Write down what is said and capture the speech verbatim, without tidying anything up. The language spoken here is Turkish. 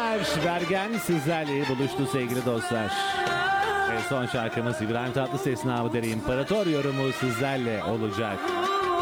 akşamlar. Bergen sizlerle buluştu sevgili dostlar. Ve son şarkımız İbrahim Tatlıses'in namı deri İmparator yorumu sizlerle olacak.